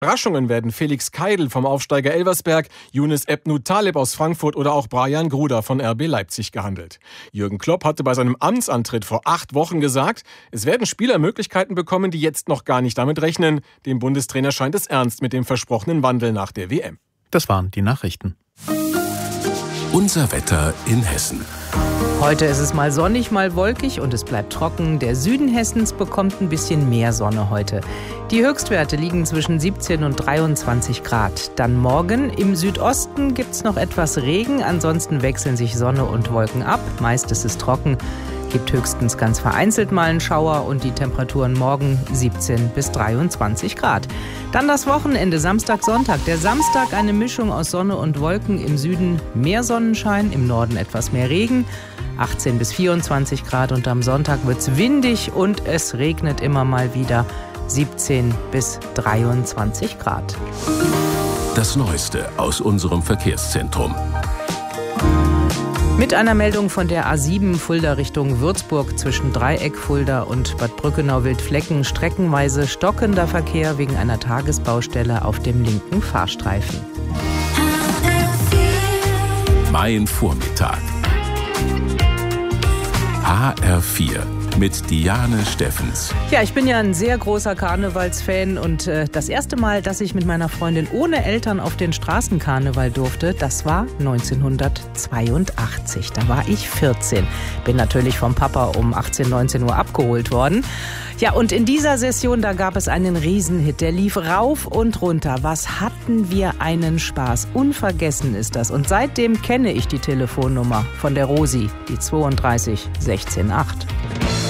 Überraschungen werden Felix Keidl vom Aufsteiger Elversberg, Younes Ebnou Taleb aus Frankfurt oder auch Brian Gruder von RB Leipzig gehandelt. Jürgen Klopp hatte bei seinem Amtsantritt vor 8 Wochen gesagt, es werden Spieler Möglichkeiten bekommen, die jetzt noch gar nicht damit rechnen. Dem Bundestrainer scheint es ernst mit dem versprochenen Wandel nach der WM. Das waren die Nachrichten. Unser Wetter in Hessen. Heute ist es mal sonnig, mal wolkig und es bleibt trocken. Der Süden Hessens bekommt ein bisschen mehr Sonne heute. Die Höchstwerte liegen zwischen 17 und 23 Grad. Dann morgen im Südosten gibt es noch etwas Regen. Ansonsten wechseln sich Sonne und Wolken ab. Meist ist es trocken. Gibt höchstens ganz vereinzelt mal einen Schauer und die Temperaturen morgen 17 bis 23 Grad. Dann das Wochenende, Samstag, Sonntag. Der Samstag eine Mischung aus Sonne und Wolken. Im Süden mehr Sonnenschein, im Norden etwas mehr Regen. 18 bis 24 Grad und am Sonntag wird es windig und es regnet immer mal wieder. 17 bis 23 Grad. Das Neueste aus unserem Verkehrszentrum. Mit einer Meldung von der A7 Fulda Richtung Würzburg zwischen Dreieck Fulda und Bad Brückenau-Wildflecken streckenweise stockender Verkehr wegen einer Tagesbaustelle auf dem linken Fahrstreifen. Mein Vormittag. HR4 mit Diane Steffens. Ja, ich bin ja ein sehr großer Karnevalsfan und das erste Mal, dass ich mit meiner Freundin ohne Eltern auf den Straßenkarneval durfte, das war 1982. Da war ich 14. Bin natürlich vom Papa um 18, 19 Uhr abgeholt worden. Ja, und in dieser Session, da gab es einen Riesenhit. Der lief rauf und runter. Was hatten wir einen Spaß. Unvergessen ist das. Und seitdem kenne ich die Telefonnummer von der Rosi, die 32 16 8.